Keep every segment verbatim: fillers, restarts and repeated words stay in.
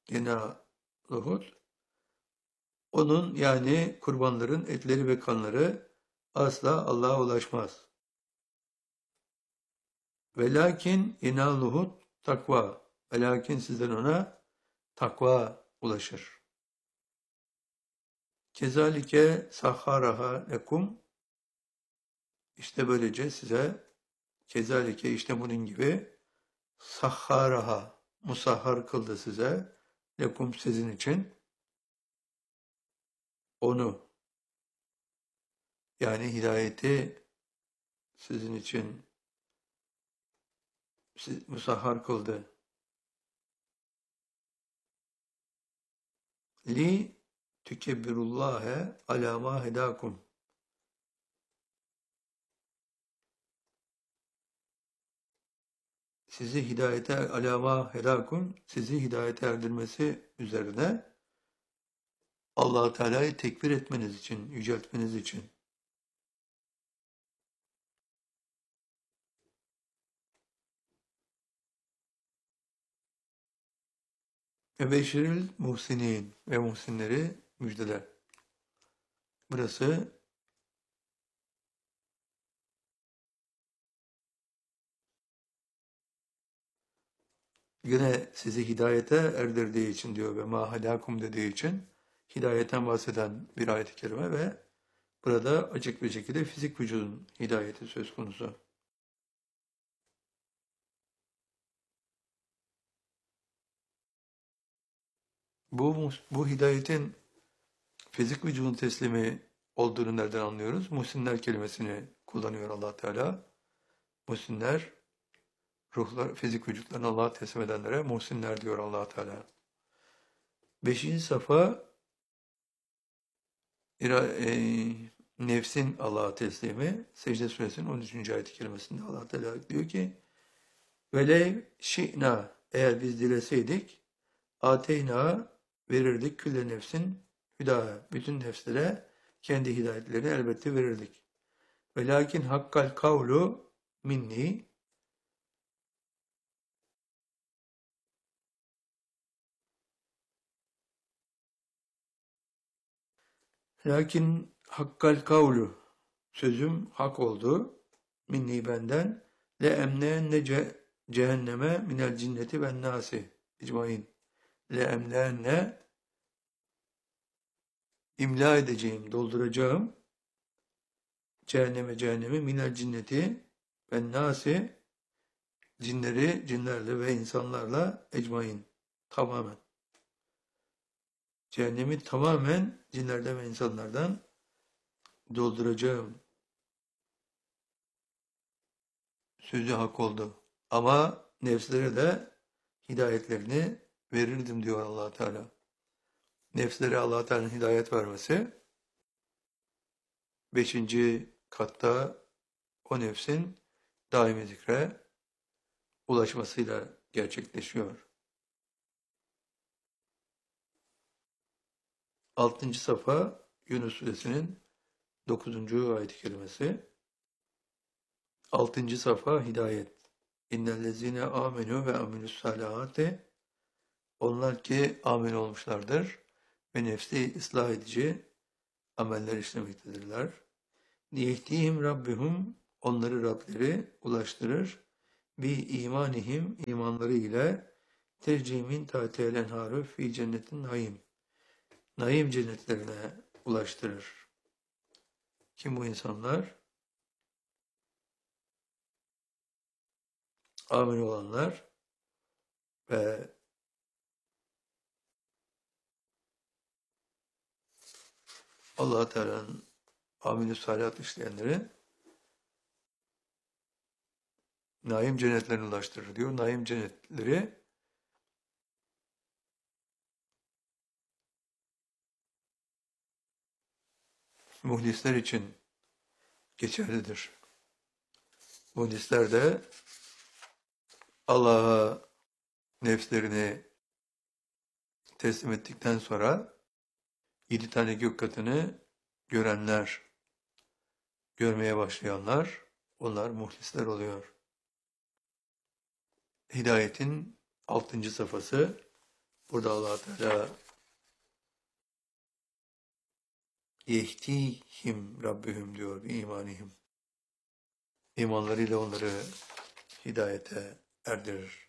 yenaluhut. Onun yani kurbanların etleri ve kanları asla Allah'a ulaşmaz. Velakin yenaluhut takva. Velakin sizden ona takva ulaşır. Kezalike sahharaha lekum. İşte böylece size kezalike işte bunun gibi sahharaha musahhar kıldı size lekum sizin için onu yani hidayeti sizin için siz, musahhar kıldı. Li tükebbirullâhe alâ mâ hedâkum. Sizi hidayete alâ mâ hedâkum, sizi hidayete erdirmesi üzerine Allah-u Teala'yı tekbir etmeniz için, yüceltmeniz için. Ve beşiril muhsinin ve muhsinleri müjdele. Burası yine sizi hidayete erdirdiği için diyor ve ma halakum dediği için hidayetten bahseden bir ayet-i kerime ve burada açık bir şekilde fizik vücudun hidayeti söz konusu. Bu, bu hidayetin fizik vücudun teslimi olduğunu nereden anlıyoruz? Muhsinler kelimesini kullanıyor Allah Teala. Muhsinler, ruhlar, fizik vücutlarını Allah'a teslim edenlere muhsinler diyor Allah Teala. Beşinci safa ira, e, nefsin Allah'a teslimi. Secde suresinin on üçüncü ayet-i kerimesinde Allah Teala diyor ki velev şi'na eğer biz dileseydik ateyna verirdik külle nefsin hüdaha. Bütün nefslere kendi hidayetlerini elbette verirdik. Ve lakin hakkal kavlu minni lakin hakkal kavlu sözüm hak oldu minni benden le emnenne ce, cehenneme minel cinneti ven nasi icmain le emnenne imla edeceğim, dolduracağım cehenneme cehennemi minel cinneti ve nasi cinleri cinlerle ve insanlarla ecmain tamamen. Cehennemi tamamen cinlerden ve insanlardan dolduracağım. Sözü hak oldu. Ama nefslere de hidayetlerini verirdim diyor Allah Teala. Nefslere Allah Teala'nın hidayet vermesi beşinci katta o nefsin daimi zikre ulaşmasıyla gerçekleşiyor. Altıncı safa Yunus suresinin dokuzuncu ayet-i kerimesi. Altıncı safa hidayet. İnnellezine amenu ve amilus salihati. Onlar ki amin olmuşlardır ve nefsi ıslah edici ameller işlemektedirler. Niyehtihim Rabbihum onları Rableri ulaştırır. Bi imanihim imanları ile tercimin tahtihel enharu fi cennetin naim. Naim cennetlerine ulaştırır. Kim bu insanlar? Amin olanlar ve Allah Teala'nın amin-i salihat işleyenleri naim cennetlerine ulaştırır diyor. Naim cennetleri muhlisler için geçerlidir. Muhlisler de Allah'a nefslerini teslim ettikten sonra yedi tane gök katını görenler, görmeye başlayanlar, onlar muhlisler oluyor. Hidayetin altıncı safhası Burada Allah Teala yehtihim Rabbihim diyor bir imanihim. İmanlarıyla onları hidayete erdirir.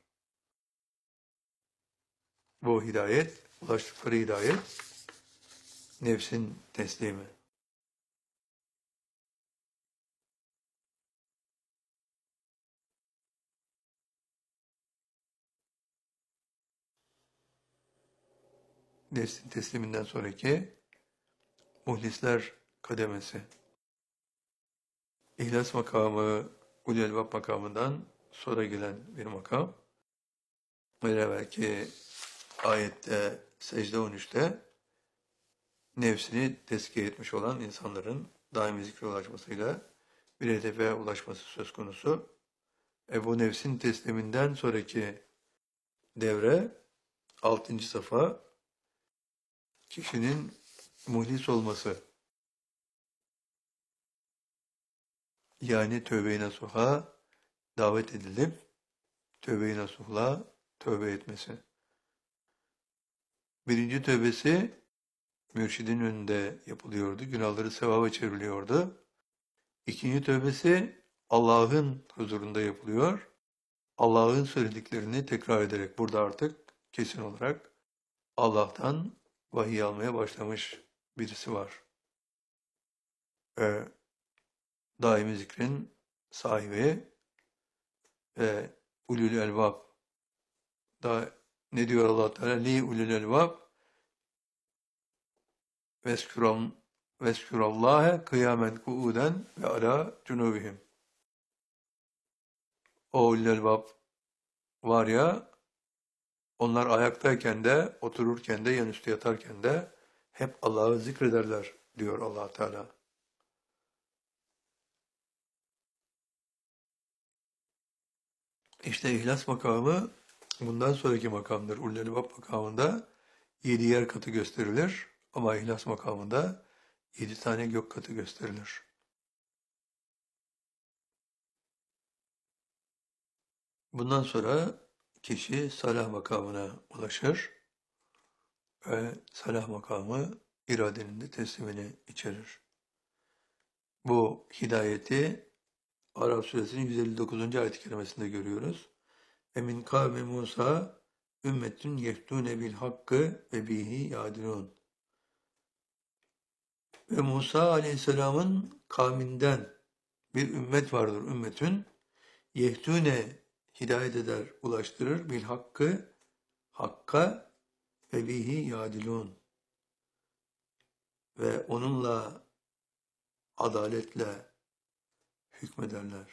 Bu hidayet, ulaştıkları hidayet nefsin teslimi. Nefsin tesliminden sonraki muhlisler kademesi. İhlas makamı, ulul elbab makamından sonra gelen bir makam. Bir evvelki ayette, secde on üçte nefsini tezkiye etmiş olan insanların daimi zikre ulaşmasıyla bir hedefe ulaşması söz konusu. E bu nefsin tesliminden sonraki devre, altıncı safa, kişinin muhlis olması. Yani tövbe-i nasuha davet edilip tövbe-i nasuhla tövbe etmesi. Birinci tövbesi mürşidin önünde yapılıyordu. Günahları sevaba çevriliyordu. İkinci tövbesi Allah'ın huzurunda yapılıyor. Allah'ın söylediklerini tekrar ederek burada artık kesin olarak Allah'tan vahiy almaya başlamış birisi var. Ve daimi zikrin sahibi ve ulul elbab. Da ne diyor Allah Teala? Li ulul elbab veskuram veskurallâhe kıyamen kuuden ve ala cunubihim. O ulul elbab var ya, onlar ayaktayken de, otururken de, yanüstü yatarken de hep Allah'ı zikrederler diyor Allah Teala. İşte ihlas makamı bundan sonraki makamdır. Ulul elbab makamında yedi yer katı gösterilir ama ihlas makamında yedi tane gök katı gösterilir. Bundan sonra kişi salah makamına ulaşır ve salah makamı iradenin de teslimini içerir. Bu hidayeti Araf suresinin yüz elli dokuzuncu ayet-i kerimesinde görüyoruz. Emin kavmi Musa ümmetün yehtûne bil hakkı ve bihi yadilûn. Ve Musa aleyhisselamın kavminden bir ümmet vardır. Ümmetün yehtûne hidayet eder, ulaştırır bil hakkı, hakka ve bihi yadilûn. Ve onunla adaletle hükmederler.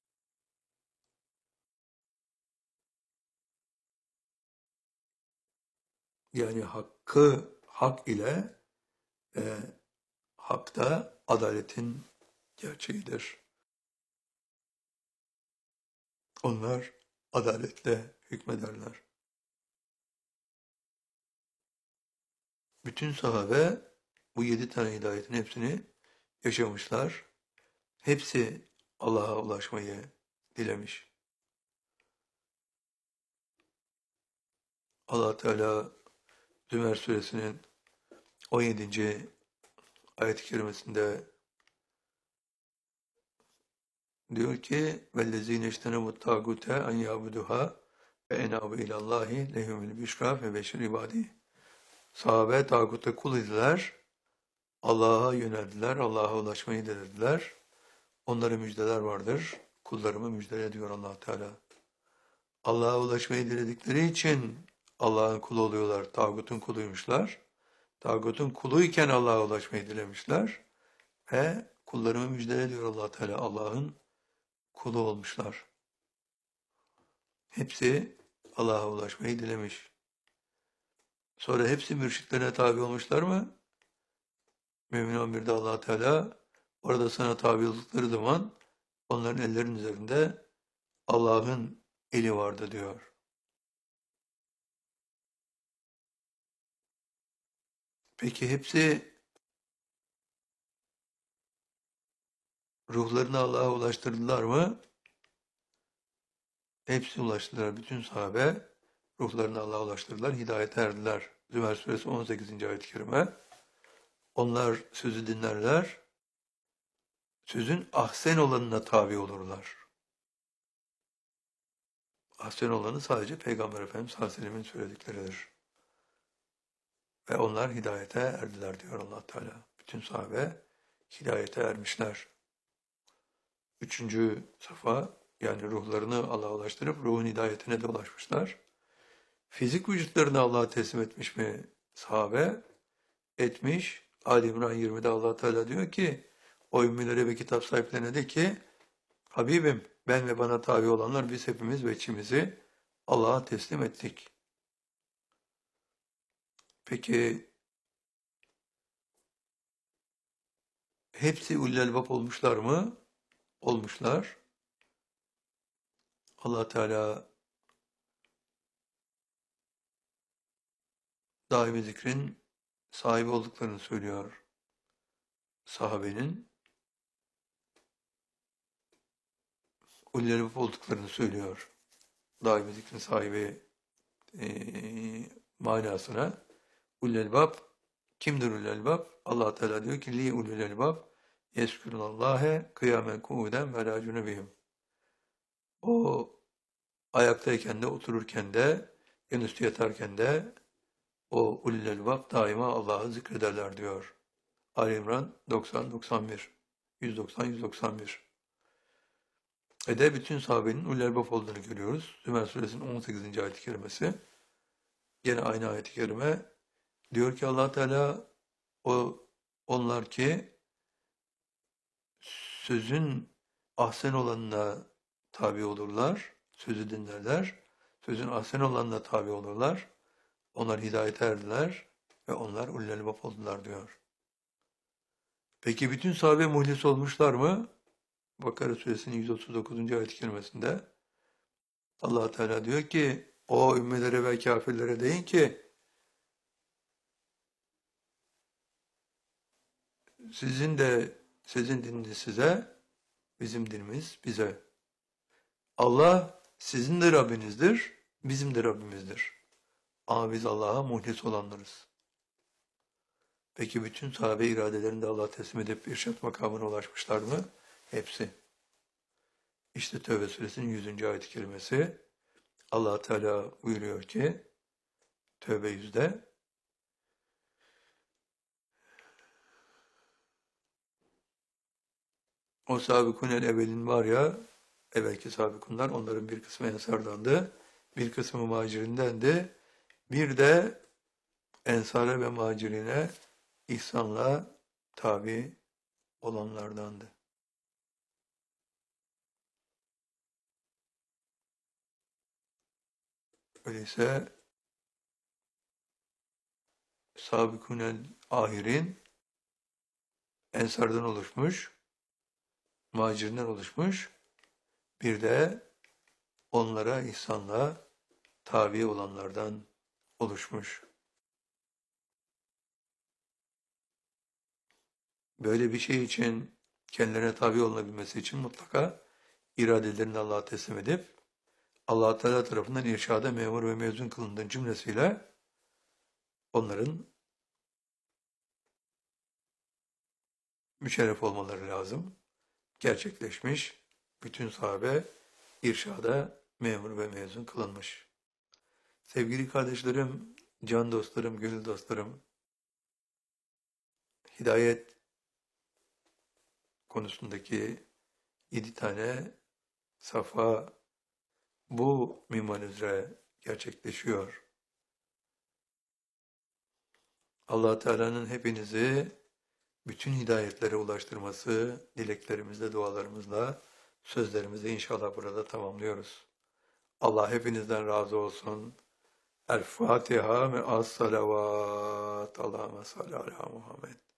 Yani hakkı hak ile e, hakta adaletin gerçeğidir. Onlar adaletle hükmederler. Bütün sahabe bu yedi tane hidayetin hepsini yaşamışlar. Hepsi Allah'a ulaşmayı dilemiş. Allah Teala Zümer suresinin on yedinci ayet-i kerimesinde diyor ki وَالَّذ۪ينَ اجْتَنَبُوا الطَّاغُوتَ اَنْ يَعْبُدُهَا وَاَنَابُوا اِلَى اللّٰهِ لَهُمُ الْبِشْرَى فَبَشِّرْ عِبَادِهِ. Sahabe tağuta kul idiler, Allah'a yöneldiler, Allah'a ulaşmayı dilediler. Onlara müjdeler vardır. Kullarımı müjdele diyor Allah Teala. Allah'a ulaşmayı diledikleri için Allah'ın kulu oluyorlar. Tağutun kuluymuşlar. Tağutun kuluyken Allah'a ulaşmayı dilemişler. Ve kullarımı müjdele diyor Allah Teala. Allah'ın kulu olmuşlar. Hepsi Allah'a ulaşmayı dilemiş. Sonra hepsi mürşitlerine tabi olmuşlar mı? Mümin on birde Allah Teala orada sana tabi oldukları zaman onların ellerinin üzerinde Allah'ın eli vardı diyor. Peki hepsi ruhlarını Allah'a ulaştırdılar mı? Hepsi ulaştılar. Bütün sahabe ruhlarını Allah'a ulaştırdılar, hidayete erdiler. Zümer suresi on sekizinci ayet-i kerime. Onlar sözü dinlerler, sözün ahsen olanına tabi olurlar. Ahsen olanı sadece Peygamber Efendimiz sallallahu aleyhi ve sellem'in söyledikleridir. Ve onlar hidayete erdiler diyor Allah Teala. Bütün sahabe hidayete ermişler. Üçüncü safa, yani ruhlarını Allah'a ulaştırıp ruhun hidayetine de ulaşmışlar. Fizik vücutlarını Allah'a teslim etmiş mi sahabe? Etmiş. Ali İmran yirmide Allah Teala diyor ki, o ümmilere ve kitap sahiplerine de ki, Habibim, ben ve bana tabi olanlar biz hepimiz veçimizi Allah'a teslim ettik. Peki hepsi ulul albab olmuşlar mı? Olmuşlar. Allah Teala daimi zikrin sahibi olduklarını söylüyor sahabenin. Ulul albab olduklarını söylüyor. Daimi zikrin sahibi e, manasına. Ulul albab kimdir ulul albab? Allah Teala diyor ki li ulul albab yeskurunallahe kıyamen kuuden ve la cunubihim. O ayaktayken de otururken de en üstü yatarken de o ulul albab daima Allah'ı zikrederler diyor. Ali İmran doksan doksan bir. yüz doksan yüz doksan bir. E de bütün sahabenin ulul albab olduğunu görüyoruz. Zümer suresinin on sekizinci ayet-i kerimesi. Yine aynı ayet-i kerime diyor ki Allah Teala o onlar ki sözün ahsen olanına tabi olurlar, sözü dinlerler, sözün ahsen olanına tabi olurlar, onlar hidayete erdiler ve onlar ulul albab oldular diyor. Peki bütün sahabe muhlis olmuşlar mı? Bakara suresinin yüz otuz dokuzuncu ayet-i kerimesinde Allah Teala diyor ki o ümmelere ve kafirlere deyin ki sizin de sizin dininiz size, bizim dinimiz bize. Allah sizin de Rabbinizdir, bizim de Rabbimizdir. Ama biz Allah'a muhlis olanlarız. Peki bütün sahabe iradelerinde Allah'a teslim edip irşat makamına ulaşmışlar mı? Hepsi. İşte Tevbe suresinin yüzüncü ayet-i kerimesi Allah Teala buyuruyor ki Tevbe yüzde o sabıkunel evvelin var ya, evvelki sabıkunlar, onların bir kısmı ensardandı, bir kısmı muhacirindendi, bir de ensara ve muhacirine ihsanla tabi olanlardandı. Öyleyse sabıkunel ahirin ensardan oluşmuş, muhacirinden oluşmuş, bir de onlara ihsanla tabi olanlardan oluşmuş. Böyle bir şey için kendilerine tabi olunabilmesi için mutlaka iradelerini Allah'a teslim edip Allah Teala tarafından irşada memur ve mezun kılındığın cümlesiyle onların müşerref olmaları lazım. Gerçekleşmiş, bütün sahabe irşada memur ve mezun kılınmış. Sevgili kardeşlerim, can dostlarım, gönül dostlarım, hidayet konusundaki yedi tane safa bu minval üzere gerçekleşiyor. Allah Teala'nın hepinizi bütün hidayetlere ulaştırması dileklerimizle, dualarımızla, sözlerimizle inşallah burada tamamlıyoruz. Allah hepinizden razı olsun. El Fatiha ve as salavat. Allahümme salli ala Muhammed.